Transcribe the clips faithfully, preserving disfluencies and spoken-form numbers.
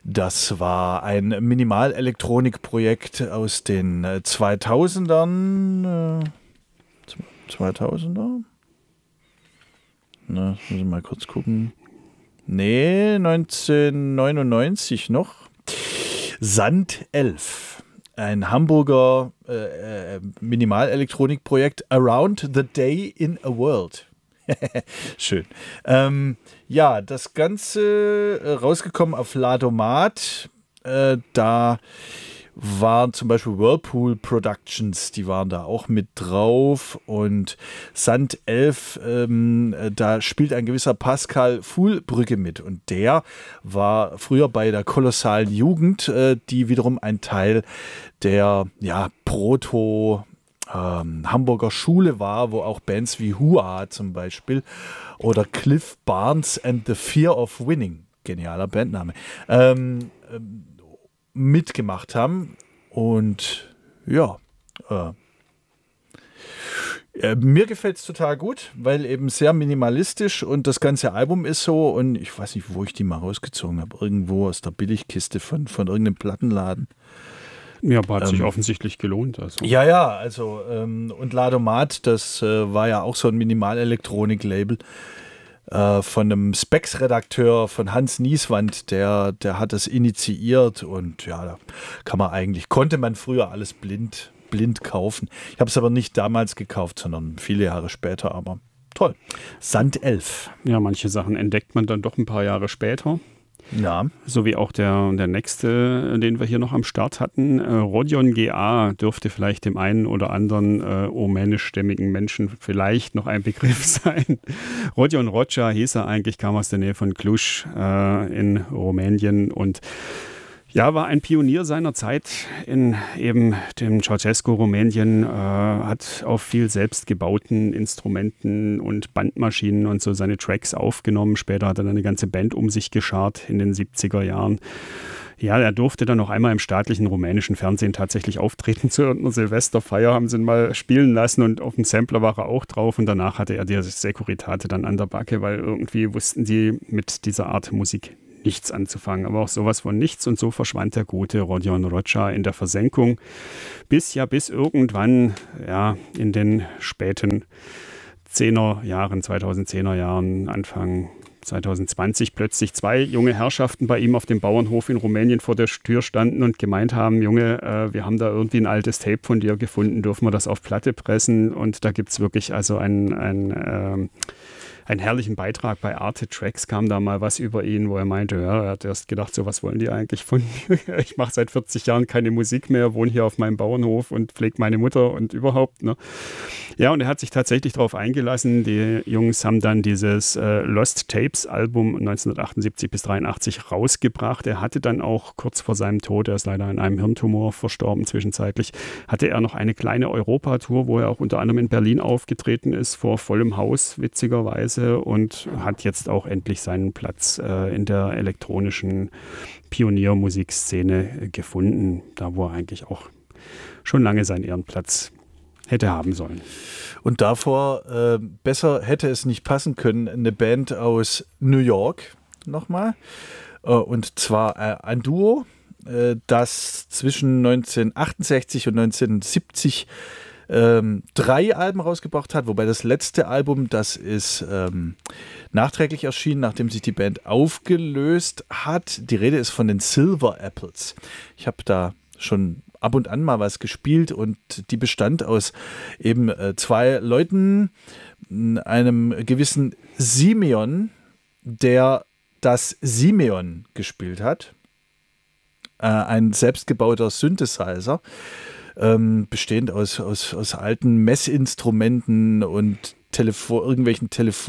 Das war ein Minimalelektronikprojekt aus den äh, zweitausendern. Äh, zweitausender? Na, muss ich mal kurz gucken. Nee, neunzehnhundertneunundneunzig noch. Sand elf. Ein Hamburger äh, äh, Minimalelektronikprojekt. Around the Day in a World. Schön. Ähm, ja, das Ganze äh, rausgekommen auf Ladomat. Äh, da waren zum Beispiel Whirlpool Productions, die waren da auch mit drauf. Und Sand elf, ähm, da spielt ein gewisser Pascal Fuhlbrücke mit. Und der war früher bei der kolossalen Jugend, äh, die wiederum ein Teil der ja, Proto- Ähm, Hamburger Schule war, wo auch Bands wie Hua zum Beispiel oder Cliff Barnes and the Fear of Winning, genialer Bandname, ähm, ähm, mitgemacht haben. Und ja, äh, äh, mir gefällt es total gut, weil eben sehr minimalistisch und das ganze Album ist so, und ich weiß nicht, wo ich die mal rausgezogen habe, irgendwo aus der Billigkiste von, von irgendeinem Plattenladen. Ja, aber hat Ähm, sich offensichtlich gelohnt. Also. Ja, ja, also ähm, und Ladomat, das äh, war ja auch so ein Minimalelektronik-Label äh, von einem Specs-Redakteur von Hans Nieswand, der, der hat das initiiert, und ja, da kann man eigentlich, konnte man früher alles blind, blind kaufen. Ich habe es aber nicht damals gekauft, sondern viele Jahre später, aber toll. Sand elf. Ja, manche Sachen entdeckt man dann doch ein paar Jahre später. Ja. So wie auch der, der nächste, den wir hier noch am Start hatten. Äh, Rodion G A dürfte vielleicht dem einen oder anderen äh, rumänischstämmigen Menschen vielleicht noch ein Begriff sein. Rodion Rocha hieß er eigentlich, kam aus der Nähe von Cluj äh, in Rumänien und ja, war ein Pionier seiner Zeit in eben dem Ceausescu Rumänien, äh, hat auf viel selbstgebauten Instrumenten und Bandmaschinen und so seine Tracks aufgenommen. Später hat er dann eine ganze Band um sich geschart in den siebziger Jahren. Ja, er durfte dann noch einmal im staatlichen rumänischen Fernsehen tatsächlich auftreten. Zu irgendeiner Silvesterfeier haben sie ihn mal spielen lassen und auf dem Sampler war er auch drauf. Und danach hatte er die Securitate dann an der Backe, weil irgendwie wussten die mit dieser Art Musik nichts anzufangen, aber auch sowas von nichts, und so verschwand der gute Rodion Rocha in der Versenkung, bis ja bis irgendwann ja in den späten zehner Jahren, zweitausendzehner Jahren, Anfang zwanzig zwanzig plötzlich zwei junge Herrschaften bei ihm auf dem Bauernhof in Rumänien vor der Tür standen und gemeint haben, Junge, äh, wir haben da irgendwie ein altes Tape von dir gefunden, dürfen wir das auf Platte pressen? Und da gibt es wirklich also ein, ein ähm, einen herrlichen Beitrag bei Arte Tracks, kam da mal was über ihn, wo er meinte, ja, er hat erst gedacht, so was wollen die eigentlich von mir? Ich mache seit vierzig Jahren keine Musik mehr, wohne hier auf meinem Bauernhof und pflege meine Mutter und überhaupt. Ne? Ja, und er hat sich tatsächlich darauf eingelassen. Die Jungs haben dann dieses äh, Lost Tapes Album neunzehnhundertachtundsiebzig bis dreiundachtzig rausgebracht. Er hatte dann auch kurz vor seinem Tod, er ist leider an einem Hirntumor verstorben zwischenzeitlich, hatte er noch eine kleine Europatour, wo er auch unter anderem in Berlin aufgetreten ist, vor vollem Haus, witzigerweise, und hat jetzt auch endlich seinen Platz äh, in der elektronischen Pioniermusikszene gefunden, da wo er eigentlich auch schon lange seinen Ehrenplatz hätte haben sollen. Und davor, äh, besser hätte es nicht passen können, eine Band aus New York nochmal. Äh, und zwar äh, ein Duo, äh, das zwischen neunzehnhundertachtundsechzig und neunzehnhundertsiebzig ähm, drei Alben rausgebracht hat, wobei das letzte Album, das ist ähm, nachträglich erschienen, nachdem sich die Band aufgelöst hat. Die Rede ist von den Silver Apples. Ich habe da schon ab und an mal was gespielt, und die bestand aus eben äh, zwei Leuten, einem gewissen Simeon, der das Simeon gespielt hat, äh, ein selbstgebauter Synthesizer, ähm, bestehend aus, aus, aus alten Messinstrumenten und Telefo- irgendwelchen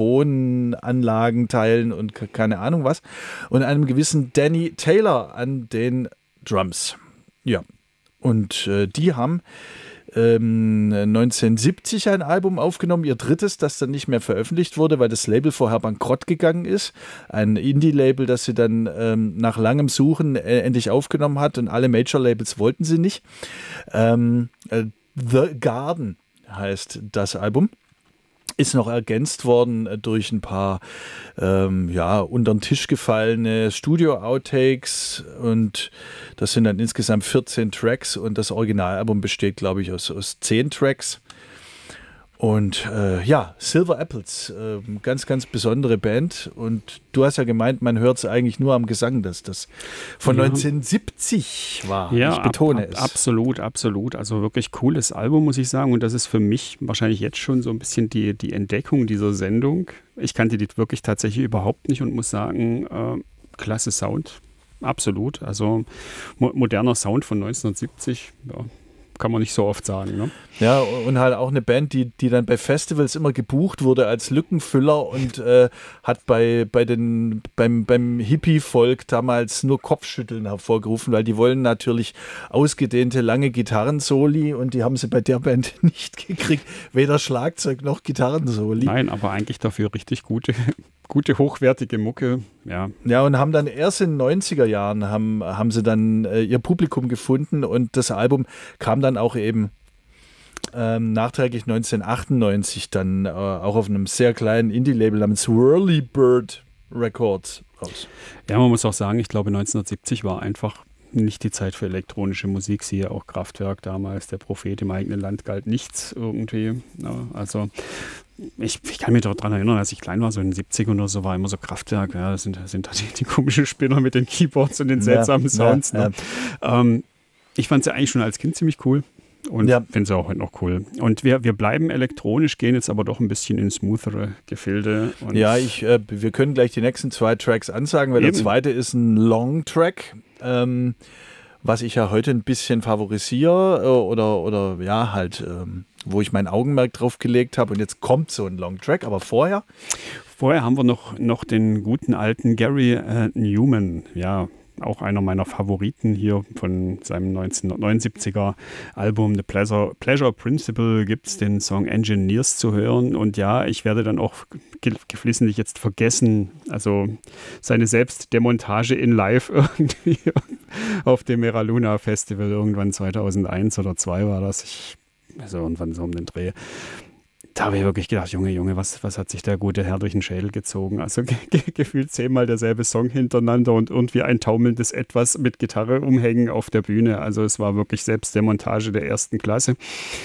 Telefonanlagenteilen und k- keine Ahnung was, und einem gewissen Danny Taylor an den Drums. Ja. Und äh, die haben ähm, neunzehnhundertsiebzig ein Album aufgenommen, ihr drittes, das dann nicht mehr veröffentlicht wurde, weil das Label vorher bankrott gegangen ist. Ein Indie-Label, das sie dann ähm, nach langem Suchen äh, endlich aufgenommen hat, und alle Major-Labels wollten sie nicht. Ähm, äh, The Garden heißt das Album. ist noch ergänzt worden durch ein paar ähm, ja, unter den Tisch gefallene Studio-Outtakes und das sind dann insgesamt vierzehn Tracks und das Originalalbum besteht, glaube ich, aus, aus zehn Tracks. Und äh, ja, Silver Apples, äh, ganz, ganz besondere Band. Und du hast ja gemeint, man hört es eigentlich nur am Gesang, dass das von ja. neunzehnhundertsiebzig war. Ja, ich betone ab, ab, es. Absolut, absolut. Also wirklich cooles Album, muss ich sagen. Und das ist für mich wahrscheinlich jetzt schon so ein bisschen die, die Entdeckung dieser Sendung. Ich kannte die wirklich tatsächlich überhaupt nicht und muss sagen, äh, klasse Sound. Absolut. Also mo- moderner Sound von neunzehnhundertsiebzig, ja. Kann man nicht so oft sagen. Ne? Ja, und halt auch eine Band, die, die dann bei Festivals immer gebucht wurde als Lückenfüller und äh, hat bei, bei den, beim, beim Hippie-Volk damals nur Kopfschütteln hervorgerufen, weil die wollen natürlich ausgedehnte, lange Gitarrensoli und die haben sie bei der Band nicht gekriegt. Weder Schlagzeug noch Gitarrensoli. Nein, aber eigentlich dafür richtig gute, gute hochwertige Mucke. Ja. Ja, und haben dann erst in den neunziger Jahren haben, haben sie dann äh, ihr Publikum gefunden und das Album kam dann auch eben ähm, nachträglich neunzehnhundertachtundneunzig dann äh, auch auf einem sehr kleinen Indie-Label namens Whirlybird Records raus. Ja, man muss auch sagen, ich glaube neunzehnhundertsiebzig war einfach nicht die Zeit für elektronische Musik, siehe auch Kraftwerk damals, der Prophet im eigenen Land galt nichts irgendwie. Ja, also ich, ich kann mich doch daran erinnern, als ich klein war, so in den siebzigern oder so, war immer so Kraftwerk, ja, das sind, das sind die, die komischen Spinner mit den Keyboards und den seltsamen ja, Sounds. Ja, ne? ja. Ähm, ich fand sie eigentlich schon als Kind ziemlich cool. Und ja. finde sie auch heute noch cool. Und wir, wir bleiben elektronisch, gehen jetzt aber doch ein bisschen in smoothere Gefilde. Und ja, ich, äh, wir können gleich die nächsten zwei Tracks ansagen, weil eben. Der zweite ist ein Long-Track, ähm, was ich ja heute ein bisschen favorisiere äh, oder, oder ja, halt, ähm, wo ich mein Augenmerk drauf gelegt habe. Und jetzt kommt so ein Long-Track, aber vorher? Vorher haben wir noch, noch den guten alten Gary äh, Newman, ja, auch einer meiner Favoriten hier von seinem neunzehnhundertneunundsiebziger Album The Pleasure, Pleasure Principle gibt es den Song Engineers zu hören. Und ja, ich werde dann auch ge- geflissentlich jetzt vergessen, also seine Selbstdemontage in Live irgendwie auf dem Mera Luna Festival irgendwann zweitausendeins oder zweitausendzwei war das. Ich, also irgendwann so um den Dreh. Da habe ich wirklich gedacht, Junge, Junge, was, was hat sich der gute Herr durch den Schädel gezogen? Also ge- ge- gefühlt zehnmal derselbe Song hintereinander und irgendwie ein taumelndes Etwas mit Gitarre umhängen auf der Bühne. Also es war wirklich Selbstdemontage der ersten Klasse.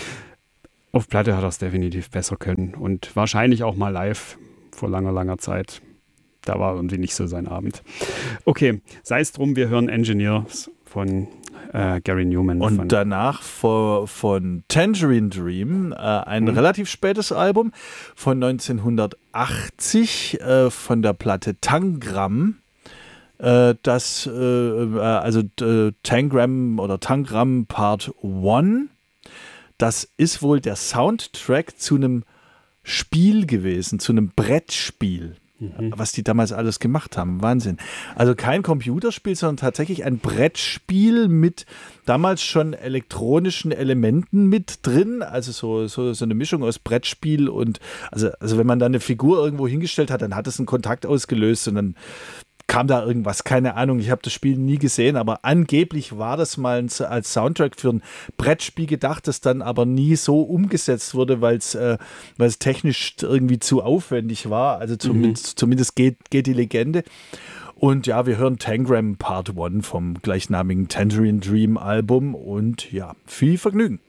Auf Platte hat er es definitiv besser können und wahrscheinlich auch mal live vor langer, langer Zeit. Da war irgendwie nicht so sein Abend. Okay, sei es drum, wir hören Engineers von Äh, Gary Newman. Und von danach von, von Tangerine Dream, äh, ein mhm. relativ spätes Album von neunzehnhundertachtzig äh, von der Platte Tangram. Äh, das, äh, also äh, Tangram oder Tangram Part eins, das ist wohl der Soundtrack zu einem Spiel gewesen, zu einem Brettspiel. Mhm. Was die damals alles gemacht haben. Wahnsinn. Also kein Computerspiel, sondern tatsächlich ein Brettspiel mit damals schon elektronischen Elementen mit drin. Also so, so, so eine Mischung aus Brettspiel und also, also wenn man da eine Figur irgendwo hingestellt hat, dann hat es einen Kontakt ausgelöst und dann kam da irgendwas, keine Ahnung, ich habe das Spiel nie gesehen, aber angeblich war das mal ein, als Soundtrack für ein Brettspiel gedacht, das dann aber nie so umgesetzt wurde, weil es äh, weil es technisch irgendwie zu aufwendig war, also zumindest, mhm. zumindest geht, geht die Legende. Und ja, wir hören Tangram Part eins vom gleichnamigen Tangerine Dream Album und ja, viel Vergnügen.